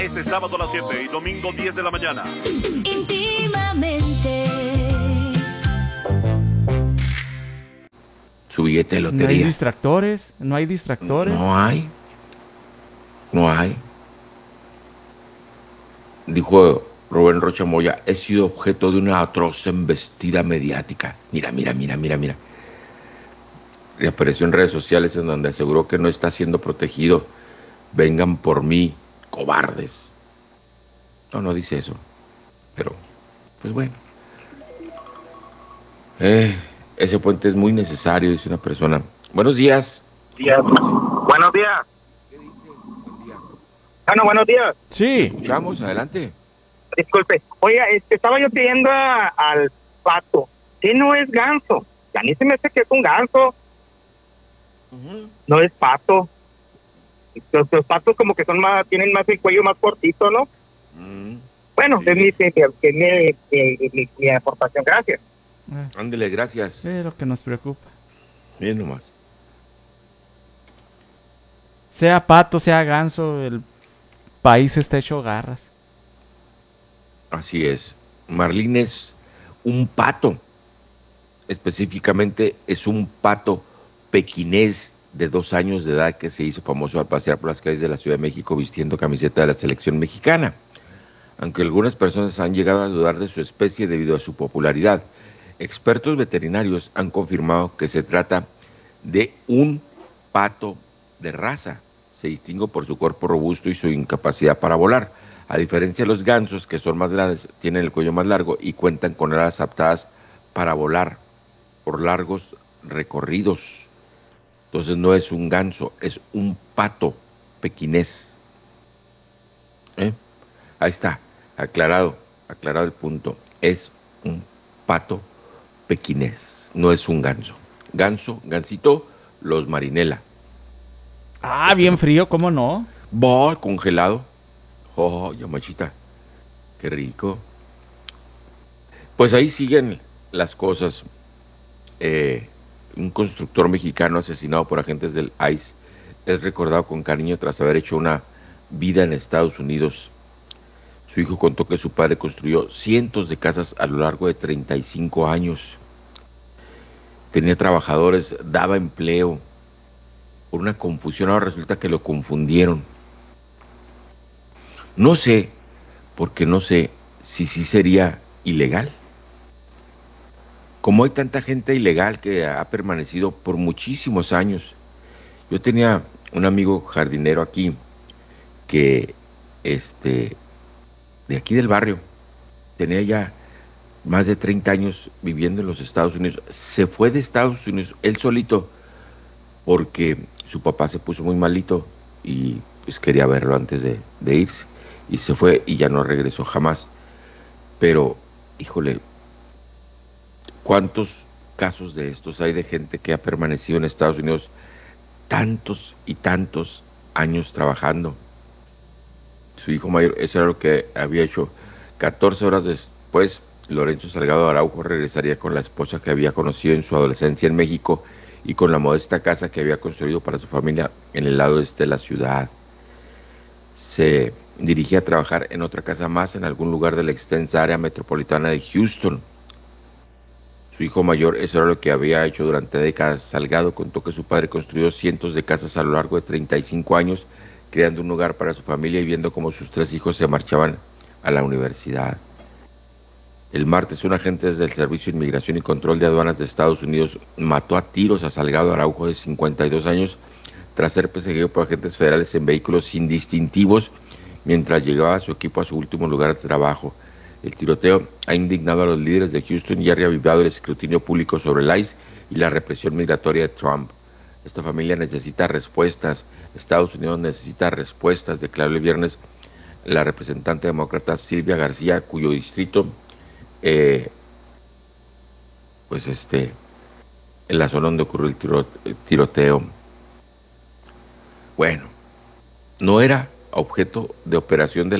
Este sábado a las 7 y domingo 10 de la mañana. Íntimamente. Su billete de No hay lotería. distractores, no hay distractores. No hay. No hay. Dijo Rubén Rocha Moya, he sido objeto de una atroz embestida mediática. Mira, mira, mira, mira, mira. Reapareció en redes sociales en donde aseguró que no está siendo protegido. Vengan por mí, cobardes. No, no dice eso. Pero, pues bueno. Ese puente es muy necesario, dice una persona. Buenos días. Buenos días. ¿Qué dice? Buen día. Buenos días. Sí. Escuchamos, adelante. Disculpe. Oiga, estaba yo pidiendo al pato. ¿Qué no es ganso? A mí se me hace que es un ganso. No es pato. Los patos como que son más, tienen más el cuello más cortito, ¿no? Bueno, Sí. es mi aportación. Gracias. Ándele, gracias. Es lo que nos preocupa. Bien nomás. Sea pato, sea ganso, el país está hecho garras. Así es. Marlín es un pato. Específicamente es un pato pequinés de 2 años de edad que se hizo famoso al pasear por las calles de la Ciudad de México vistiendo camiseta de la selección mexicana. Aunque algunas personas han llegado a dudar de su especie debido a su popularidad, expertos veterinarios han confirmado que se trata de un pato de raza. Se distingue por su cuerpo robusto y su incapacidad para volar. A diferencia de los gansos, que son más grandes, tienen el cuello más largo y cuentan con alas adaptadas para volar por largos recorridos. Entonces no es un ganso, es un pato pequinés. Ahí está, aclarado el punto. Es un pato pequinés, no es un ganso. Gansito, los marinela. Ah, bien frío, ¿cómo no? Congelado. Oh, ya machita, qué rico. Pues ahí siguen las cosas. Un constructor mexicano asesinado por agentes del ICE es recordado con cariño tras haber hecho una vida en Estados Unidos. Su hijo contó que su padre construyó cientos de casas a lo largo de 35 años. Tenía trabajadores, daba empleo. Por una confusión ahora resulta que lo confundieron. No sé, porque no sé si sí sería ilegal. Como hay tanta gente ilegal que ha permanecido por muchísimos años. Yo tenía un amigo jardinero aquí que, de aquí del barrio, tenía ya más de 30 años viviendo en los Estados Unidos. Se fue de Estados Unidos él solito porque su papá se puso muy malito y pues quería verlo antes de irse. Y se fue y ya no regresó jamás. Pero, híjole, ¿cuántos casos de estos hay de gente que ha permanecido en Estados Unidos tantos y tantos años trabajando? Su hijo mayor, eso era lo que había hecho. 14 horas después, Lorenzo Salgado Araujo regresaría con la esposa que había conocido en su adolescencia en México y con la modesta casa que había construido para su familia en el lado este de la ciudad. Se dirigía a trabajar en otra casa más en algún lugar de la extensa área metropolitana de Houston. Su hijo mayor, eso era lo que había hecho durante décadas. Salgado contó que su padre construyó cientos de casas a lo largo de 35 años, creando un hogar para su familia y viendo cómo sus 3 hijos se marchaban a la universidad. El martes, un agente del Servicio de Inmigración y Control de Aduanas de Estados Unidos mató a tiros a Salgado Araujo, de 52 años, tras ser perseguido por agentes federales en vehículos sin distintivos mientras llegaba su equipo a su último lugar de trabajo. El tiroteo ha indignado a los líderes de Houston y ha reavivado el escrutinio público sobre el ICE y la represión migratoria de Trump. Esta familia necesita respuestas. Estados Unidos necesita respuestas, declaró el viernes la representante demócrata Silvia García, cuyo distrito, en la zona donde ocurrió el tiroteo. Bueno, no era objeto de operación de